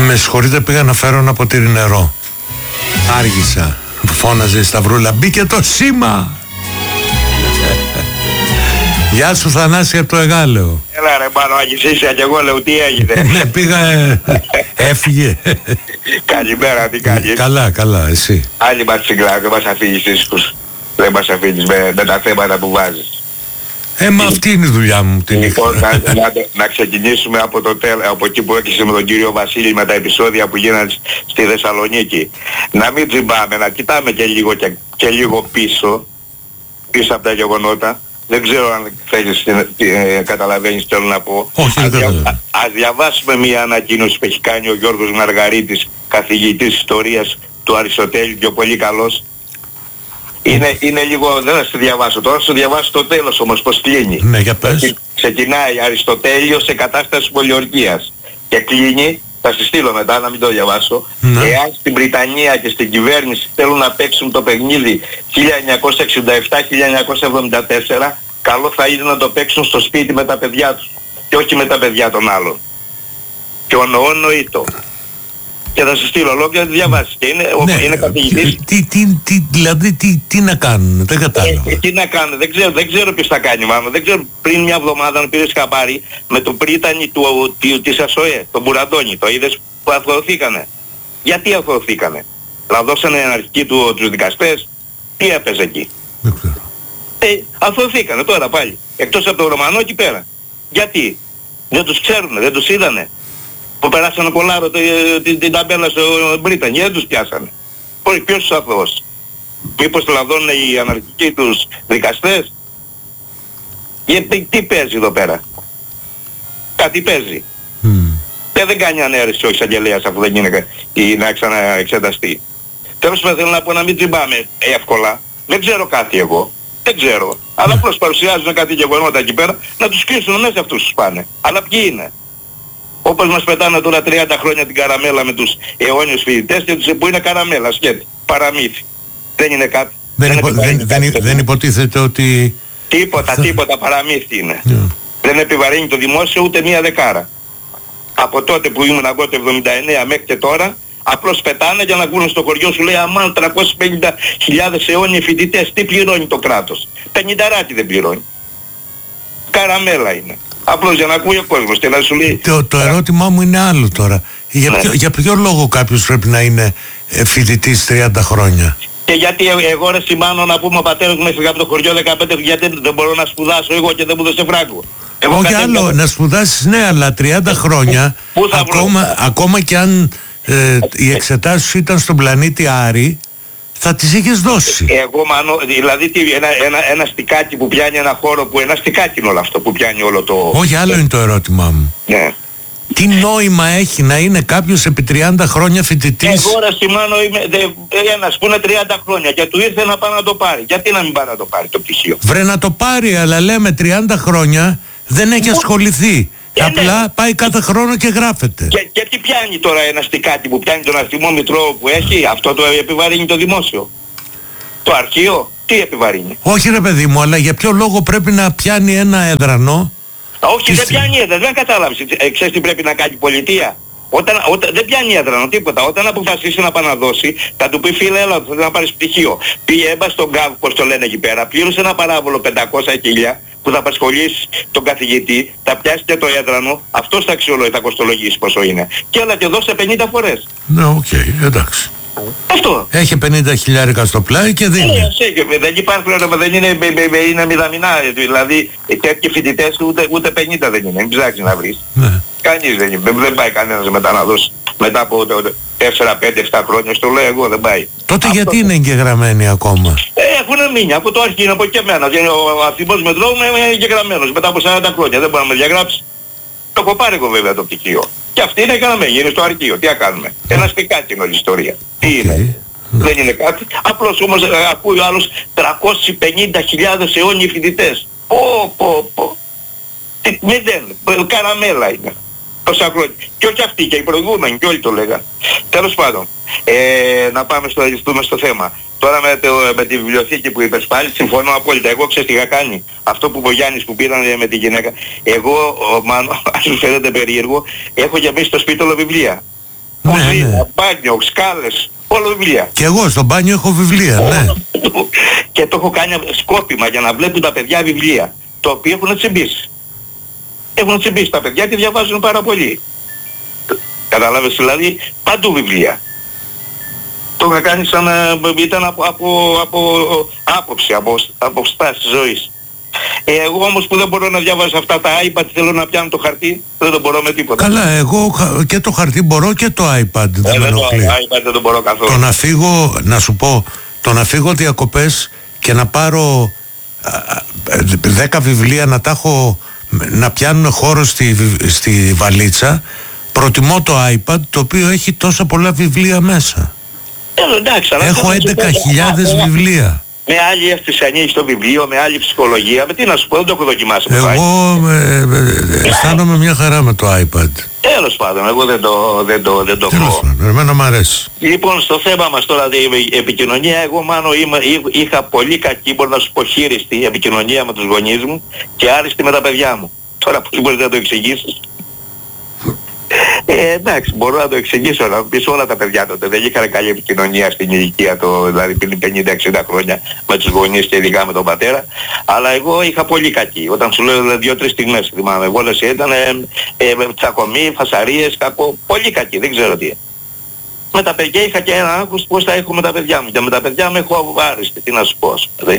Με συγχωρείτε, πήγα να φέρω ένα ποτήρι νερό. Άργησα. Φώναζε η Σταυρούλα, μπήκε το σήμα. Γεια σου Θανάση από το Εγάλεο. Έλα ρε πάνω αγισίσια κι εγώ λέω τι έγινε. Ναι, πήγα, έφυγε. Καλημέρα, τι κάνεις? Καλά, καλά, εσύ? Άλλη μας συγκλά, δεν μας αφήνεις ίσχους. Δεν μας αφήνεις με τα θέματα που βάζεις. Μα αυτή είναι η δουλειά μου την Λοιπόν, να ξεκινήσουμε από εκεί που έρχεσαι με τον κύριο Βασίλη με τα επεισόδια που γίνανε στη Θεσσαλονίκη. Να μην τζιμπάμε, να κοιτάμε και λίγο πίσω από τα γεγονότα. Δεν ξέρω αν θέλεις, καταλαβαίνεις τι θέλω να πω. Όχι, ας διαβάσουμε μια ανακοίνωση που έχει κάνει ο Γιώργος Μαργαρίτης, καθηγητής ιστορίας του Αριστοτέλη και ο πολύ καλός. Είναι λίγο, δεν θα σου διαβάσω τώρα, θα σου διαβάσω το τέλος όμως πως κλείνει. Ναι, για πες. Ξεκινάει Αριστοτέλειος σε κατάσταση πολιορκίας και κλείνει, θα στη στείλω μετά να μην το διαβάσω. Ναι. Εάν στην Βρυτανία και στην κυβέρνηση θέλουν να παίξουν το παιχνίδι 1967-1974, καλό θα είναι να το παίξουν στο σπίτι με τα παιδιά τους και όχι με τα παιδιά των άλλων. Και νοήτο. Και θα σου στείλω ολόκληρα να τη διαβάσεις. Και είναι καθηγητής. Δηλαδή τι να κάνουν, δεν κατάλαβα. Τι να κάνουν, δεν ξέρω ποιος θα κάνει μάλλον. Δεν ξέρω, πριν μια εβδομάδα να πήρες χαμπάρι με τον πρίτανη της ΑΣΟΕ, τον Μπουραντώνη, το είδες που αθωωθήκανε. Γιατί αθωωθήκανε? Να δώσανε εναρχική τους δικαστές, τι έπαιζε εκεί? Δεν ξέρω. Αθωωθήκανε τώρα πάλι. Εκτός από τον Ρωμανό εκεί πέρα. Γιατί? Δεν τους ξέρουνε, δεν τους είδανε. Που περάσανε κολάρο την ταμπέλα στο Μπρίτανη, δεν τους πιάσανε. Ποιος τους αθώωσε? Μήπως λαδώνουν οι αναρχικοί τους δικαστές? Γιατί τι παίζει εδώ πέρα? Κάτι παίζει. Δεν κάνει ανέρεση ο εισαγγελέας αφού δεν είναι να ξαναεξεταστεί. Τέλος πάντων θέλω να πω να μην τζιμπάμε εύκολα. Δεν ξέρω κάτι εγώ. Δεν ξέρω. Αλλά απλώς παρουσιάζουν κάτι γεγονότα εκεί πέρα να τους κλείσουν μέσα αυτούς τους πάνε. Αλλά ποιοι είναι? Όπως μας πετάνε τώρα 30 χρόνια την καραμέλα με τους αιώνιους φοιτητές και τους που είναι καραμέλα, σκέτη, παραμύθι. Δεν είναι κάτι. Δεν υποτίθεται ότι... Τίποτα παραμύθι είναι. Δεν επιβαρύνει το δημόσιο ούτε μία δεκάρα. Από τότε που ήμουν εγώ το 79 μέχρι και τώρα, απλώς πετάνε για να βγουν στο χωριό σου, λέει αμάν 350.000 αιώνιοι φοιτητές, τι πληρώνει το κράτος? 50 δεν πληρώνει. Καραμέλα είναι. Απλώς για να ακούει ο κόσμος και να σου λέει... Το ερώτημά μου είναι άλλο τώρα. Για ποιο λόγο κάποιος πρέπει να είναι φοιτητής 30 χρόνια? Και γιατί εγώ ρε σημάνω να πούμε ο πατέρας μου έφυγε από το χωριό 15, γιατί δεν μπορώ να σπουδάσω εγώ και δεν μου δώσε φράγκο? Όχι άλλο, να σπουδάσεις ναι, αλλά 30 χρόνια ακόμα και αν οι εξετάσεις σου ήταν στον πλανήτη Άρη, θα τις είχες δώσει. Εγώ μάνο, δηλαδή ένα στικάκι που πιάνει ένα χώρο που ένα στικάκι είναι όλο αυτό που πιάνει όλο το... Όχι, άλλο είναι το ερώτημά μου. Ναι. Τι νόημα έχει να είναι κάποιος επί 30 χρόνια φοιτητής? Εγώ ρε σημάνω ένας που είναι 30 χρόνια και του ήρθε να πάει να το πάρει. Γιατί να μην πάει να το πάρει το πτυχίο? Βρε να το πάρει, αλλά λέμε 30 χρόνια δεν έχει ασχοληθεί. Απλά πάει κάθε χρόνο και γράφεται. Και τι πιάνει τώρα ένα στικάκι που πιάνει τον αριθμό μητρώου που έχει? Αυτό το επιβαρύνει το δημόσιο? Το αρχείο τι επιβαρύνει? Όχι ρε παιδί μου, αλλά για ποιο λόγο πρέπει να πιάνει ένα έδρανο? Όχι, δεν πιάνει έδρανο, δεν κατάλαβες. Ξέρεις τι πρέπει να κάνει η πολιτεία? Δεν πιάνει έδρανο τίποτα. Όταν αποφασίσει να παναδώσει, θα του πει φίλε έλα, θα να πάρεις πτυχίο. Πήγε έμπα στον ΚΑΒ, πως το λένε εκεί πέρα, πλήρωσε ένα παράβολο 500.000 που θα απασχολήσει τον καθηγητή, θα πιάσει και το έδρανο, αυτός θα κοστολογήσει πόσο είναι. Και έλα και δώσε 50 φορές. Ναι, οκ, εντάξει. Αυτό. Έχει 50.000 στο πλάι και δίνει. Δεν υπάρχει, δεν είναι μηδαμινά, δηλαδή τέτοιοι φοιτητές ούτε 50 δεν είναι, μην ψάξεις να βρεις. Ναι. Κανείς δεν είναι, δεν πάει κανένας μετά να δώσει μετά από 4, 5, 7 χρόνια, στο λέω εγώ δεν πάει. Τότε γιατί είναι εγγεγραμμένοι ακόμα? Έχουν μείνει από το αρχή, από και εμένα. Ο αριθμός μετρώου είναι εγγεγραμμένος μετά από 40 χρόνια, δεν μπορεί να με διαγράψει. Το έχω πάρει εγώ βέβαια το πτυχίο. Και αυτή είναι εγγραμμένη, είναι στο αρχείο. Τι να κάνουμε? Ένα σπικάκι είναι όλη η ιστορία. Τι είναι? Δεν είναι κάτι. Απλώς όμως ακούει ο άλλος 350.000 αιώνιοι φοιτητές. Πω. Μηδέν. Καραμέλα είναι. Τόσα χρόνια. Και όχι αυτοί και οι προηγούμενοι και όλοι το λέγαν. Τέλος πάντων. Να πάμε στο θέμα. Τώρα με τη βιβλιοθήκη που είπες πάλι συμφωνώ απόλυτα. Εγώ ξέρεις τι είχα κάνει? Αυτό που ο Γιάννης που πήραν με τη γυναίκα. Εγώ, μάλλον, αν σου φαίνεται περίεργο, έχω γεμίσει το σπίτι όλο βιβλία. κουζίνα, μπάνιο, σκάλες, όλα βιβλία. Και εγώ στο μπάνιο έχω βιβλία, ναι. Και το έχω κάνει σκόπιμα για να βλέπουν τα παιδιά βιβλία, το οποίο έχουν τσιμπήσει. Έχουν τσιμπήσει τα παιδιά και διαβάζουν πάρα πολύ. Καταλάβες, δηλαδή παντού βιβλία. Το είχα κάνει σαν ήταν από άποψη, από στάση ζωής. Εγώ όμως που δεν μπορώ να διαβάσω αυτά τα iPad, θέλω να πιάνω το χαρτί, δεν το μπορώ με τίποτα. Καλά, εγώ και το χαρτί μπορώ και το iPad δεν με ενοχλεί. Το iPad δεν το μπορώ καθόλου. Το να φύγω, να σου πω, το να φύγω διακοπές και να πάρω 10 βιβλία, να τα έχω, να πιάνουν χώρο στη βαλίτσα, προτιμώ το iPad, το οποίο έχει τόσα πολλά βιβλία μέσα. Εντάξει, έχω 11.000 βιβλία. Με άλλη ευθυσιανή στο βιβλίο, με άλλη ψυχολογία, με τι να σου πω, δεν το έχω δοκιμάσει. Εγώ αισθάνομαι μια χαρά με το iPad. Τέλος πάντων, εγώ δεν το έχω. Εμένα μου αρέσει. Λοιπόν, στο θέμα μας τώρα, επικοινωνία, εγώ μάλλον είχα πολύ κακή, μπορώ να σου πω, χείριστη επικοινωνία με τους γονείς μου και άριστη με τα παιδιά μου. Τώρα πώς μπορείς να το εξηγήσεις? Εντάξει, μπορώ να το εξηγήσω, να πεις όλα τα παιδιά τότε δεν είχαν καλή επικοινωνία στην ηλικία, δηλαδή πριν 50-60 χρόνια με τους γονείς και ειδικά με τον πατέρα, αλλά εγώ είχα πολύ κακή. Όταν σου λέω 2-3 στιγμές, θυμάμαι, όλες ήταν τσακωμοί, φασαρίες, κακό, πολύ κακή, δεν ξέρω τι. Με τα παιδιά είχα και ένα άγχος πώς θα έχω με τα παιδιά μου, και με τα παιδιά μου έχω άριστη, τι να σου πω,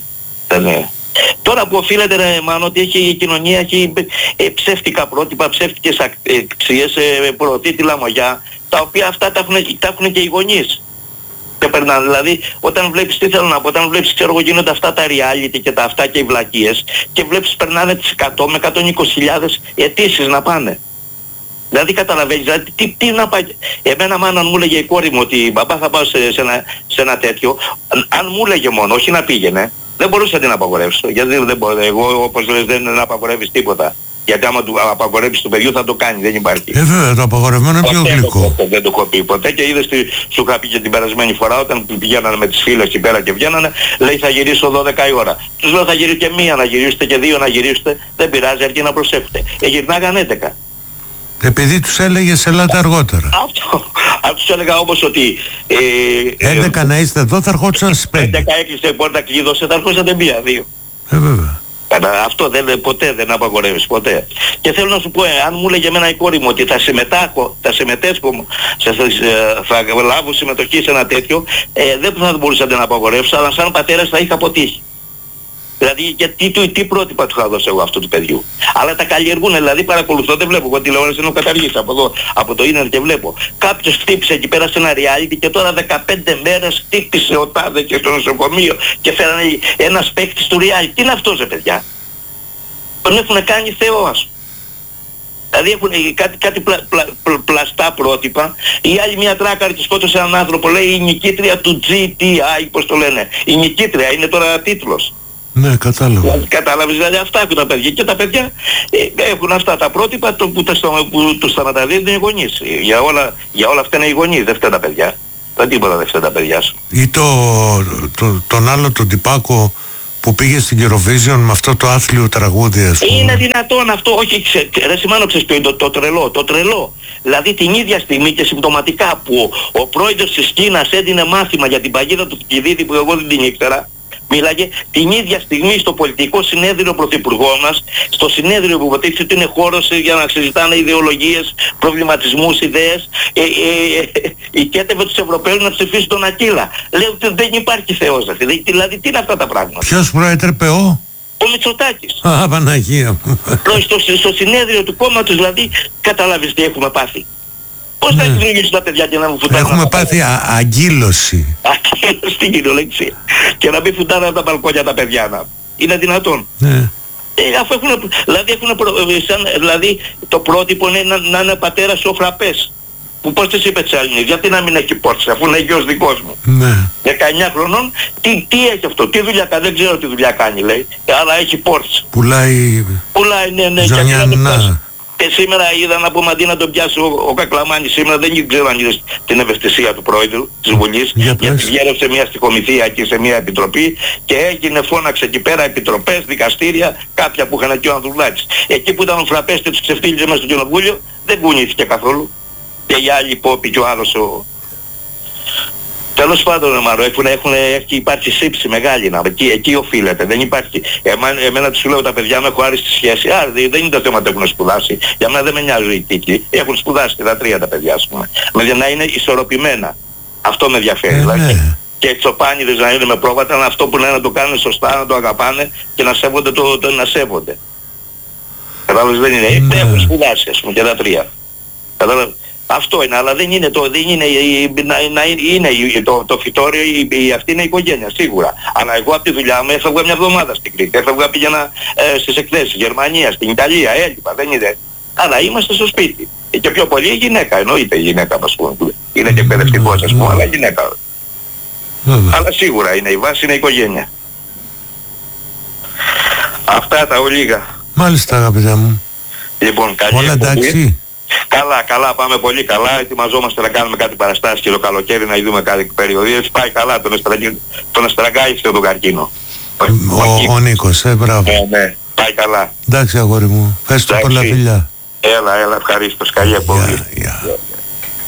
Τώρα που οφείλεται ρε Μάνο ότι η κοινωνία έχει ψεύτικα πρότυπα, ψεύτικες αξίες, προωθεί τη λαμογιά, τα οποία αυτά τα έχουν και οι γονείς. Και περνάνε, δηλαδή όταν βλέπεις, τι θέλω να πω, όταν βλέπεις, ξέρω εγώ, γίνονται αυτά τα reality και τα αυτά και οι βλακίες και βλέπεις περνάνε τις 100 με 120.000 αιτήσεις να πάνε. Δηλαδή καταλαβαίνεις, δηλαδή, τι να πάει. Εμένα μάνα μου έλεγε η κόρη μου ότι μπαμπά θα πάω σε ένα τέτοιο, αν μου έλεγε μόνο, όχι να πήγαινε, δεν μπορούσα να την απαγορεύσω, γιατί δεν μπορώ, εγώ όπως λες δεν απαγορεύεις τίποτα. Γιατί άμα του απαγορεύεις του παιδιού θα το κάνει, δεν υπάρχει. Βέβαια, το απαγορευμένο είναι πιο γλυκό. Δεν το έχω πει ποτέ και είδες σου είχα πει και την περασμένη φορά όταν πηγαίνανε με τις φίλες εκεί πέρα και βγαίνανε, λέει θα γυρίσω 12 η ώρα. Τους λέω θα γυρίσω και μία να γυρίσετε και δύο να γυρίσετε, δεν πειράζει αρκεί να προσέχετε. Γυρνάγαν 11. Επειδή τους έλεγες ελάτε αργότερα. Αυτό. Αν τους έλεγα όμως ότι 11 να είστε εδώ θα ερχόντουσαν στις 5. 11 έκλεισε η πόρτα, κλείδωσε, θα ερχόσατε μία, δύο. Βέβαια. Αυτό ποτέ δεν απαγορεύεις, ποτέ. Και θέλω να σου πω, αν μου έλεγε εμένα η κόρη μου ότι θα συμμετέσχω, θα λάβω συμμετοχή σε ένα τέτοιο, δεν θα μπορούσα να την απαγορεύσω, αλλά σαν πατέρας θα είχα αποτύχει. Δηλαδή γιατί τι πρότυπα του είχα δώσει εγώ αυτού του παιδιού. Αλλά τα καλλιεργούν, δηλαδή παρακολουθώ, δεν βλέπω, εγώ τηλεόραση ενώ καταργήσει από το ίντερνετ και βλέπω. Κάποιος χτύπησε εκεί πέρα σε ένα reality και τώρα 15 μέρες χτύπησε ο τάδε και στο νοσοκομείο και φέρανε ένας παίκτης του reality. Τι είναι αυτός ρε παιδιά? Τον έχουν κάνει θεός. Δηλαδή έχουν κάτι πλαστά πρότυπα. Η άλλη μια τράκαρη τη σκότωσε έναν άνθρωπο, λέει η νικήτρια του GTI, πώς το λένε. Η νικήτρια είναι τώρα τίτλος. Ναι, κατάλαβα. Κατάλαβες, δηλαδή αυτά έχουν τα παιδιά και τα παιδιά έχουν αυτά τα πρότυπα που τους τα μεταδίδουν οι γονείς. Για όλα αυτά είναι οι γονείς, δεν φταίνουν τα παιδιά. Δεν τίποτα δεν φταίνουν τα παιδιά σου. Ή τον άλλο τον τυπάκο που πήγε στην Eurovision με αυτό το άθλιο τραγούδι, ας πούμε. Είναι δυνατόν αυτό? Όχι, ρε Σιμάνο, ξέρεις το τρελό. Δηλαδή την ίδια στιγμή και συμπτωματικά που ο πρόεδρος της Κίνας έδινε μάθημα για την παγίδα του Θουκυδίδη που εγώ δεν την ήξερα, μίλαγε την ίδια στιγμή στο πολιτικό συνέδριο πρωθυπουργό μας, στο συνέδριο που υποτίθεται ότι είναι χώρος για να συζητάνε ιδεολογίες, προβληματισμούς, ιδέες, οικέτευε τους Ευρωπαίους να ψηφίσουν τον Ακύλα. Λέει ότι δεν υπάρχει Θεός. Δηλαδή τι είναι αυτά τα πράγματα? Ποιος προέτρεπε ο Μητσοτάκης. Α, Παναγία. Στο συνέδριο του κόμματος, δηλαδή καταλάβεις τι έχουμε πάθει. Πώς θα εξηγήσουν τα παιδιά και να μου φουτάνε? Έχουμε πάθει αγκύλωση. Αγκύλωση στην κυριολεξία. Και να μην φουτάνε από τα μπαλκόνια τα παιδιά να. Είναι δυνατόν? Ναι. Αφού δηλαδή το πρότυπο είναι να είναι πατέρας ο Φραπές. Που πώς της είπε της Ελληνής, γιατί να μην έχει πόρτες αφού είναι γιος δικός μου. Ναι. 19 χρονών, τι έχει αυτό, τι δουλειά κάνει, δεν ξέρω τι δουλειά κάνει λέει, αλλά έχει πόρτες. Πουλάει ναι, Ζανιανά. Και σήμερα είδα να πούμε αντί να τον πιάσει ο Κακλαμάνης σήμερα, δεν ξέρω αν είδες την ευαισθησία του πρόεδρου της Βουλής, γιατί διέρευσε μια στοιχομηθεία εκεί σε μια επιτροπή και έγινε, φώναξε εκεί πέρα επιτροπές, δικαστήρια, κάποια που είχαν εκεί ο Ανδρουλάκης. Εκεί που ήταν ο Φραπές και τους ξεφτύλιζε μέσα στο κοινοβούλιο, δεν κουνήθηκε καθόλου. και οι άλλοι υπόποι και ο άλλος ο... Τέλος πάντων, Μαρό, έχει υπάρξει σύψη μεγάλη, εκεί οφείλεται, δεν υπάρχει. Εμένα τους λέω, τα παιδιά μου έχω άριστη σχέση, δεν είναι το θέμα ότι έχουν σπουδάσει, για μένα δεν με νοιάζει η τύχη, έχουν σπουδάσει και τα τρία τα παιδιά, ας πούμε. Να είναι ισορροπημένα, αυτό με ενδιαφέρει, δηλαδή. Και τσοπάνιδες να είναι με πρόβατα, να αυτό που λένε να το κάνουν σωστά, να το αγαπάνε και να σέβονται να σέβονται. Κατάλαβες, δεν είναι, έχουν σπουδάσει, ας πούμε, και τα τρία. Κατάλαβες. Αυτό είναι, αλλά δεν είναι το φυτόριο, αυτή είναι η οικογένεια, σίγουρα. Αλλά εγώ από τη δουλειά μου έφευγα μια εβδομάδα στην Κρήτη, πήγαινα στις εκθέσεις, Γερμανία, στην Ιταλία, έλειπα, δεν είναι. Αλλά είμαστε στο σπίτι. Και πιο πολύ η γυναίκα, εννοείται η γυναίκα, ας πούμε. Είναι και εκπαιδευτικός, ας πούμε, αλλά η γυναίκα. Αλλά σίγουρα είναι η βάση, είναι η οικογένεια. Αυτά τα ολίγα. Μάλιστα, αγαπητέ μου. Λοιπόν, καλή όλα εντάξει. Καλά, πάμε πολύ καλά. Ετοιμαζόμαστε να κάνουμε κάτι παραστάσεις και το καλοκαίρι να δούμε κάτι περιοδίες. Πάει καλά, τον αστραγγάισε τον καρκίνο. Ο Νίκος, μπράβο. Ναι, πάει καλά. Εντάξει, αγόρι μου. Ευχαριστώ πολλά, φιλιά. Έλα, ευχαρίστως. Καλή επόμενη.